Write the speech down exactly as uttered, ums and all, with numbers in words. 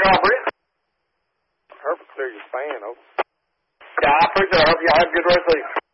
call, Brent. Perfect. Clear your fan. Oh. Yeah, I appreciate it. I hope y'all have a good rest of the